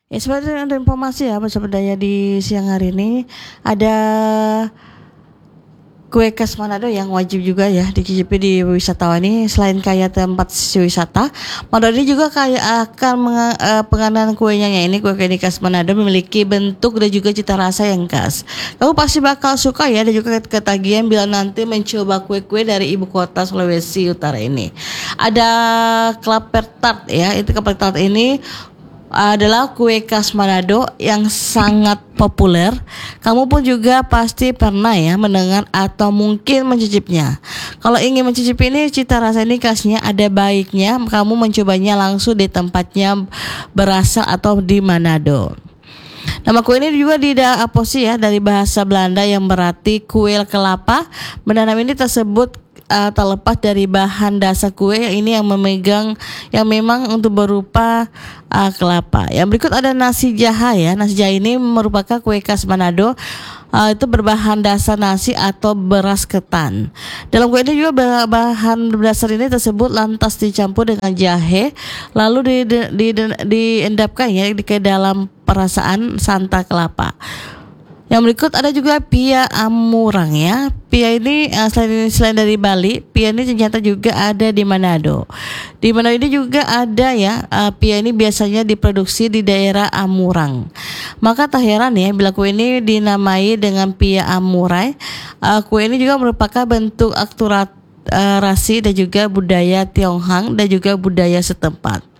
Ya sebenarnya ada informasi ya sebenarnya di siang hari ini ada kue khas Manado yang wajib juga ya dicicipi di wisatawan ini. Selain kaya tempat wisata, Manado ini juga kaya akan penganan kuenya ini. Kue khas Manado memiliki bentuk dan juga cita rasa yang khas. Kamu pasti bakal suka ya dan juga ketagihan bila nanti mencoba kue-kue dari ibu kota Sulawesi Utara ini. Ada klaper tart ya, itu klaper tart ini adalah kue khas Manado yang sangat populer. Kamu pun juga pasti pernah ya mendengar atau mungkin mencicipnya. Kalau ingin mencicipi ini, cita rasa ini khasnya, ada baiknya kamu mencobanya langsung di tempatnya berasal atau di Manado. Nama kue ini juga diaposi ya dari bahasa Belanda yang berarti kuil kelapa. Benda nama ini tersebut terlepas dari bahan dasar kue yang memang untuk berupa kelapa. Yang berikut ada nasi jaha ya. Nasi jaha ini merupakan kue khas Manado. Itu berbahan dasar nasi atau beras ketan. Dalam kue ini juga bahan dasar ini tersebut lantas dicampur dengan jahe, lalu diendapkan ya ke dalam perasaan santan kelapa. Yang berikut ada juga pia amurang ya. Pia ini selain dari Bali, pia ini ternyata juga ada di Manado. Di Manado ini juga ada ya. Pia ini biasanya diproduksi di daerah Amurang. Maka tak heran ya bila kue ini dinamai dengan pia amurai. Kue ini juga merupakan bentuk akturasi dan juga budaya Tionghoa dan juga budaya setempat.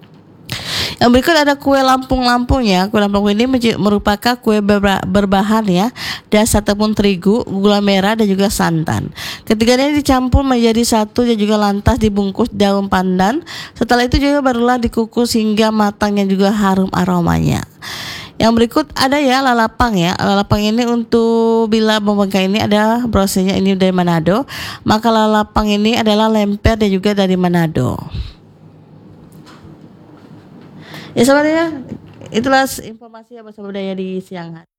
Yang berikut ada kue Lampung ya. Kue Lampung ini merupakan kue berbahan ya dasar tepung terigu, gula merah dan juga santan. Ketiganya dicampur menjadi satu dan juga lantas dibungkus daun pandan. Setelah itu juga barulah dikukus hingga matang yang juga harum aromanya. Yang berikut ada ya lalapang ya. Lalapang ini untuk bila membengkak ini ada brosenya ini dari Manado. Maka lalapang ini adalah lemper dan juga dari Manado. Ya sebenarnya itulah informasi bahasa budaya di siang hari.